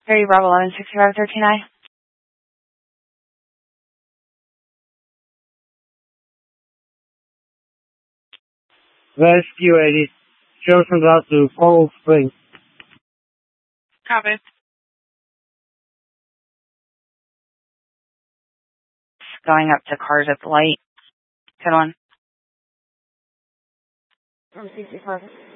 30 Bravo 11, 6513I. Rescue 80. Joseph out to Coral Springs. Copy. Going up to cars at the light. Good one. From 65.